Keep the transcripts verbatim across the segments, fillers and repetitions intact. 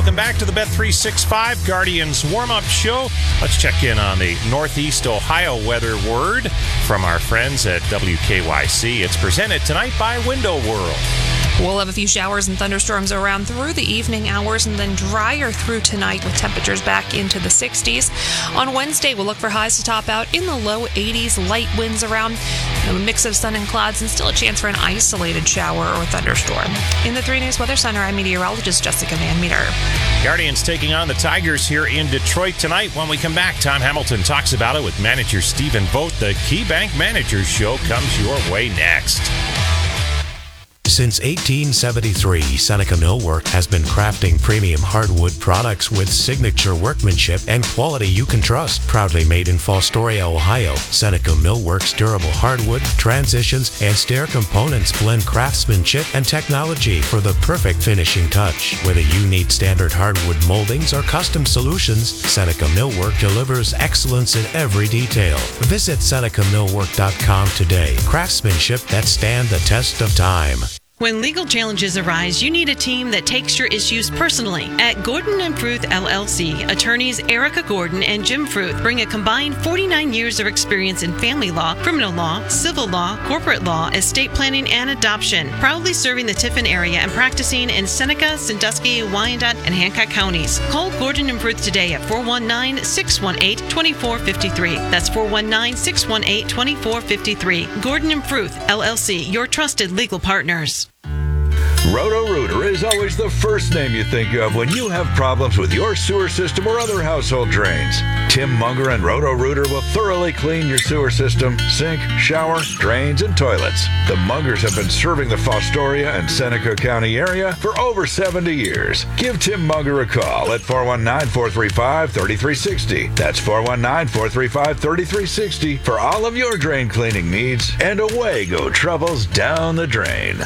Welcome back to the Bet three sixty-five Guardians warm-up show. Let's check in on the Northeast Ohio weather word from our friends at W K Y C. It's presented tonight by Window World. We'll have a few showers and thunderstorms around through the evening hours and then drier through tonight with temperatures back into the sixties. On Wednesday, we'll look for highs to top out in the low eighties, light winds around, a mix of sun and clouds, and still a chance for an isolated shower or thunderstorm. In the three News Weather Center, I'm meteorologist Jessica Van Meter. Guardians taking on the Tigers here in Detroit tonight. When we come back, Tom Hamilton talks about it with manager Stephen Vogt. The KeyBank Managers Show comes your way next. Since eighteen seventy-three, Seneca Millwork has been crafting premium hardwood products with signature workmanship and quality you can trust. Proudly made in Fostoria, Ohio, Seneca Millwork's durable hardwood, transitions, and stair components blend craftsmanship and technology for the perfect finishing touch. Whether you need standard hardwood moldings or custom solutions, Seneca Millwork delivers excellence in every detail. Visit Seneca Millwork dot com today. Craftsmanship that stand the test of time. When legal challenges arise, you need a team that takes your issues personally. At Gordon and Fruth L L C, attorneys Erica Gordon and Jim Fruth bring a combined forty-nine years of experience in family law, criminal law, civil law, corporate law, estate planning, and adoption. Proudly serving the Tiffin area and practicing in Seneca, Sandusky, Wyandotte, and Hancock counties. Call Gordon and Fruth today at four one nine, six one eight, two four five three. That's four one nine, six one eight, two four five three. Gordon and Fruth L L C, your trusted legal partners. Roto-Rooter is always the first name you think of when you have problems with your sewer system or other household drains. Tim Munger and Roto-Rooter will thoroughly clean your sewer system, sink, shower, drains, and toilets. The Mungers have been serving the Fostoria and Seneca County area for over seventy years. Give Tim Munger a call at four one nine, four three five, three three six zero. That's four one nine, four three five, three three six zero for all of your drain cleaning needs, and away go troubles down the drain.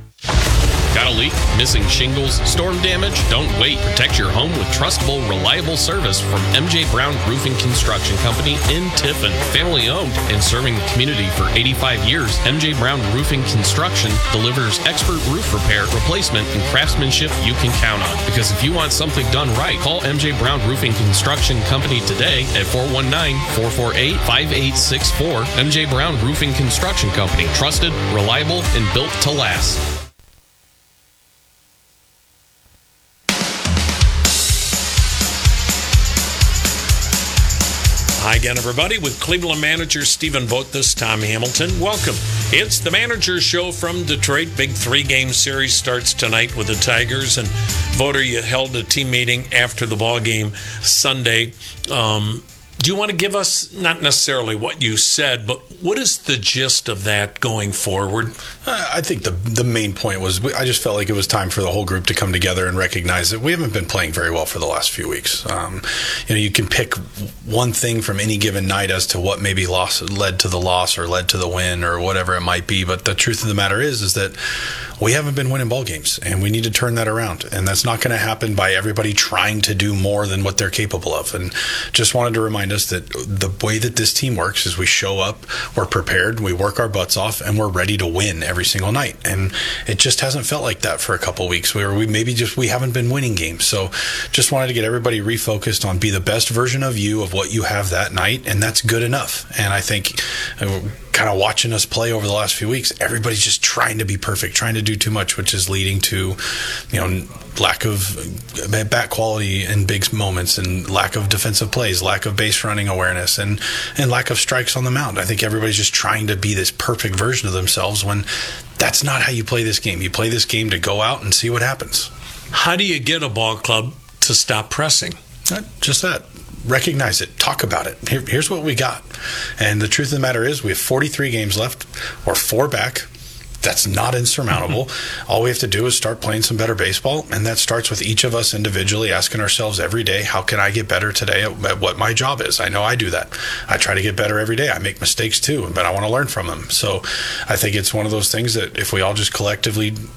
Got a leak? Missing shingles? Storm damage? Don't wait. Protect your home with trustable, reliable service from M J Brown Roofing Construction Company in Tiffin. Family owned and serving the community for eighty-five years, M J Brown Roofing Construction delivers expert roof repair, replacement, and craftsmanship you can count on. Because if you want something done right, call M J Brown Roofing Construction Company today at four one nine, four four eight, five eight six four. M J Brown Roofing Construction Company. Trusted, reliable, and built to last. Hi again, everybody, with Cleveland manager Stephen Vogt. This Tom Hamilton. Welcome. It's the Manager Show from Detroit. Big three-game series starts tonight with the Tigers. And Voter, you held a team meeting after the ball game Sunday. Um, do you want to give us, not necessarily what you said, but what is the gist of that going forward? I think the the main point was we, I just felt like it was time for the whole group to come together and recognize that we haven't been playing very well for the last few weeks. Um, you know, you can pick one thing from any given night as to what maybe loss led to the loss or led to the win or whatever it might be. But the truth of the matter is, is that we haven't been winning ball games, and we need to turn that around. And that's not going to happen by everybody trying to do more than what they're capable of. And just wanted to remind us that the way that this team works is we show up, we're prepared, we work our butts off, and we're ready to win every single night. And it just hasn't felt like that for a couple of weeks where we maybe just we haven't been winning games. So just wanted to get everybody refocused on be the best version of you of what you have that night, and that's good enough. And I think uh, kind of watching us play over the last few weeks, everybody's just trying to be perfect, trying to do too much, which is leading to, you know, lack of bat quality in big moments and lack of defensive plays, lack of base running awareness, and, and lack of strikes on the mound. I think everybody's just trying to be this perfect version of themselves when that's not how you play this game. You play this game to go out and see what happens. How do you get a ball club to stop pressing? Just that. Recognize it. Talk about it. Here, here's what we got. And the truth of the matter is we have forty-three games left. We're four back. That's not insurmountable. Mm-hmm. All we have to do is start playing some better baseball, and that starts with each of us individually asking ourselves every day, how can I get better today at, at what my job is? I know I do that. I try to get better every day. I make mistakes too, but I want to learn from them. So I think it's one of those things that if we all just collectively